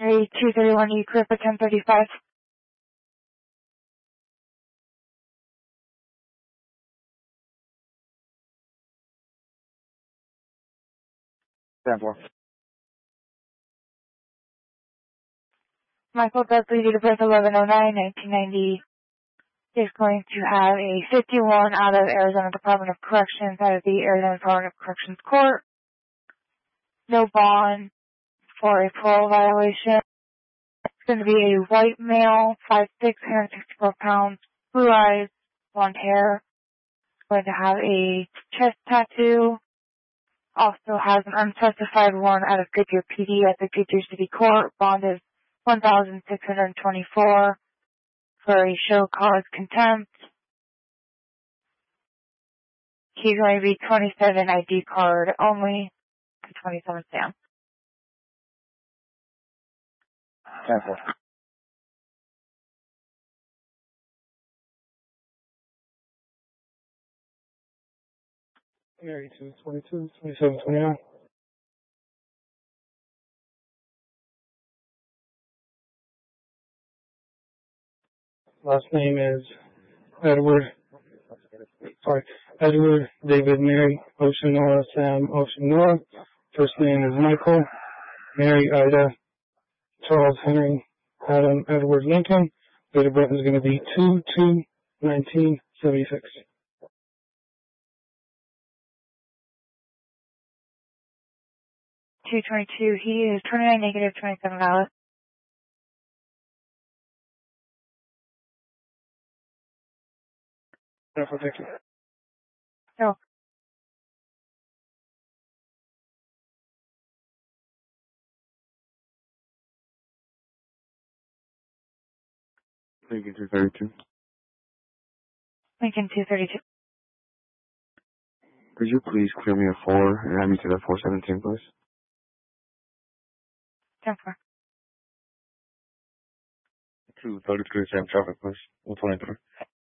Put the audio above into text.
Missouri 231, you clear for 1035. Stand for. Michael Dudley, date of birth 11/09/1990, is going to have a 51 out of Arizona Department of Corrections out of the Arizona Department of Corrections Court. No bond for a parole violation. It's going to be a white male, 5'6", 164 pounds, blue eyes, blonde hair. Going to have a chest tattoo. Also has an unspecified one out of Goodyear PD at the Goodyear City Court. Bond is $1,624 for a show cause contempt. He's going to be 27 ID card only, and 27 stamp. Stand for. Mary 222, 27, 29. Last name is Edward David Mary Ocean Nora Sam Ocean Nora. First name is Michael Mary Ida Charles Henry Adam Edward Lincoln. Date of birth is going to be 2/2/1976. $222. He is 29 negative, 27 valid. Thank you. No. Lincoln 232. Lincoln 232. Could you please clear me a 4 and add me to that 417, please? 10-4. 233, same traffic, please. 123.